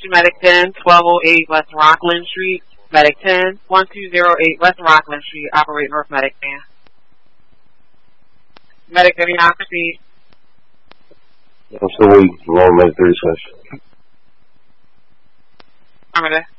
Medic 10, 1208 West Rockland Street. Medic 10, 1208 West Rockland Street. Operate North Medic van. Medic, do not proceed. I'm still waiting. Wrong medic 36. Affirmative.